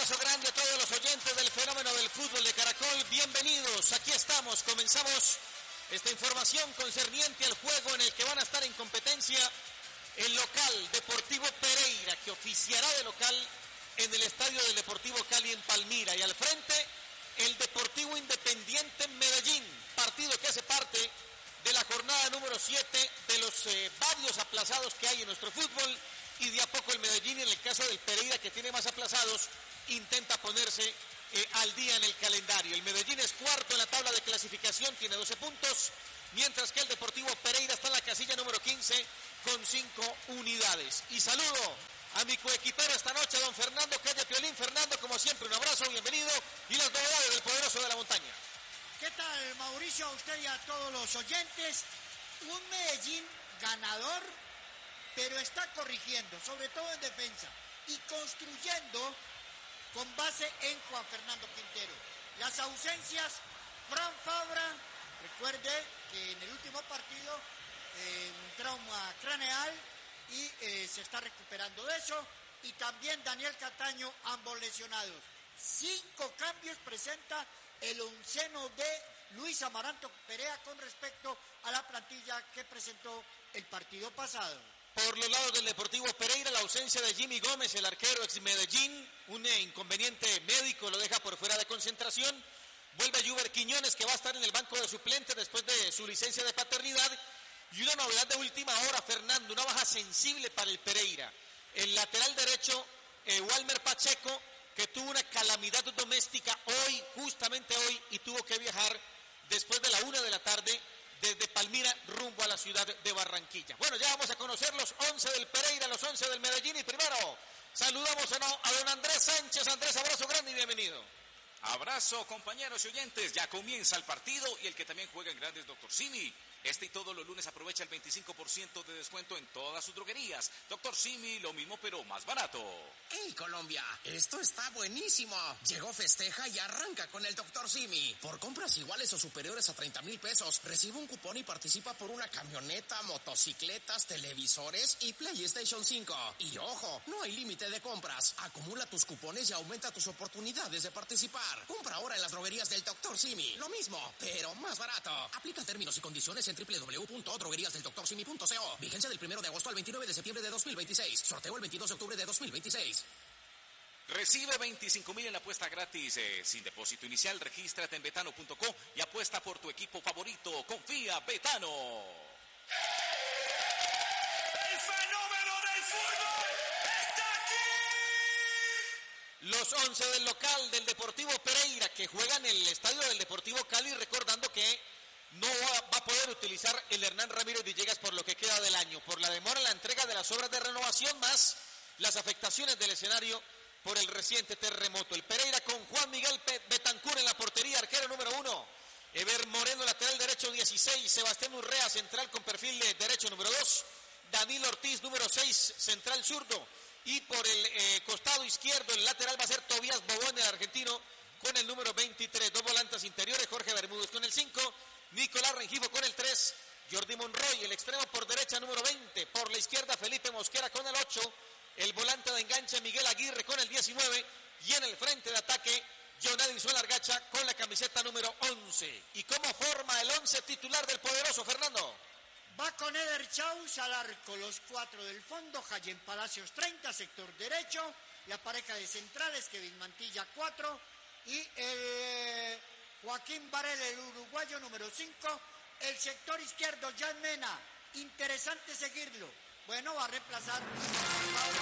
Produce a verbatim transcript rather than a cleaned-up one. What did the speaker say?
abrazo grande a todos los oyentes del fenómeno del fútbol de Caracol. Bienvenidos, aquí estamos, comenzamos esta información concerniente al juego en el que van a estar en competencia el local Deportivo Pereira, que oficiará de local en el estadio del Deportivo Cali en Palmira, y al frente el Deportivo Independiente Medellín, partido que hace parte de la jornada número siete de los eh, varios aplazados que hay en nuestro fútbol, y de a poco el Medellín, en el caso del Pereira, que tiene más aplazados, intenta ponerse eh, al día en el calendario. El Medellín es cuarto en la tabla de clasificación, tiene doce puntos, mientras que el Deportivo Pereira está en la casilla número quince con cinco unidades. Y saludo a mi coequipero esta noche, don Fernando Calle Piolín. Fernando, como siempre, un abrazo, bienvenido, y las novedades del poderoso de la montaña. ¿Qué tal, Mauricio? A usted y a todos los oyentes. Un Medellín ganador, pero está corrigiendo, sobre todo en defensa, y construyendo con base en Juan Fernando Quintero. Las ausencias, Fran Fabra, recuerde que en el último partido eh, un trauma craneal y eh, se está recuperando de eso, y también Daniel Cataño, ambos lesionados. Cinco cambios presenta el onceno de Luis Amaranto Perea con respecto a la plantilla que presentó el partido pasado. Por los lados del Deportivo Pereira, la ausencia de Jimmy Gómez, el arquero ex Medellín, un inconveniente médico lo deja por fuera de concentración. Vuelve Juber Quiñones, que va a estar en el banco de suplentes después de su licencia de paternidad. Y una novedad de última hora, Fernando, una baja sensible para el Pereira. El lateral derecho, eh, Walmer Pacheco, que tuvo una calamidad doméstica hoy, justamente hoy, y tuvo que viajar después de la una de la tarde desde Palmira rumbo a la ciudad de Barranquilla. Bueno, ya vamos a conocer los once del Pereira, los once del Medellín, y primero saludamos a, no, a don Andrés Sánchez. Andrés, abrazo grande y bienvenido. Abrazo, compañeros y oyentes, ya comienza el partido, y el que también juega en grandes, Doctor Simi. Este y todos los lunes aprovecha el veinticinco por ciento de descuento en todas sus droguerías. Doctor Simi, lo mismo pero más barato. ¡Hey, Colombia! Esto está buenísimo. Llegó, festeja y arranca con el Doctor Simi. Por compras iguales o superiores a treinta mil pesos, recibe un cupón y participa por una camioneta, motocicletas, televisores y PlayStation cinco. Y ojo, no hay límite de compras. Acumula tus cupones y aumenta tus oportunidades de participar. Compra ahora en las droguerías del Doctor Simi. Lo mismo, pero más barato. Aplica términos y condiciones en doble u doble u doble u punto droguerías del doctor simi punto co. Vigencia del primero de agosto al veintinueve de septiembre de dos mil veintiséis. Sorteo el veintidós de octubre de dos mil veintiséis. Recibe veinticinco mil en la apuesta gratis. Eh, sin depósito inicial, regístrate en betano punto co y apuesta por tu equipo favorito. Confía, Betano. ¡El fenómeno del fútbol está aquí! Los once del local del Deportivo Pereira, que juegan en el estadio del Deportivo Cali, recordando que no va, va a poder utilizar el Hernán Ramírez Villegas por lo que queda del año, por la demora en la entrega de las obras de renovación, más las afectaciones del escenario por el reciente terremoto. El Pereira con Juan Miguel Betancur en la portería, arquero número uno. Ever Moreno, lateral derecho dieciséis. Sebastián Urrea, central con perfil derecho número dos. Danilo Ortiz, número seis, central zurdo. Y por el eh, costado izquierdo, el lateral va a ser Tobías Bobón, el argentino, con el número veintitrés. Dos volantes interiores, Jorge Bermúdez con el cinco. Nicolás Rengifo con el tres, Jordi Monroy, el extremo por derecha número veinte, por la izquierda Felipe Mosquera con el ocho, el volante de enganche Miguel Aguirre con el diecinueve, y en el frente de ataque John Edison Largacha con la camiseta número once. ¿Y cómo forma el once titular del poderoso, Fernando? Va con Eder Chaus al arco, los cuatro del fondo, Jayen Palacios treinta, sector derecho, la pareja de centrales, Kevin Mantilla cuatro, y el Joaquín Varela, el uruguayo número cinco, el sector izquierdo, Jan Mena, interesante seguirlo. Bueno, va a reemplazar a